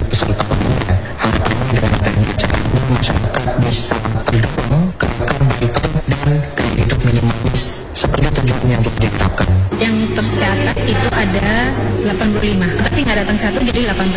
peserta pemilu. Harapannya dengan adanya acara ini masyarakat bisa terdorong ke rekam digital dan gaya hidup minimalis seperti tujuan yang kita diharapkan. Yang tercatat itu ada 85, tapi nggak datang satu jadi 85.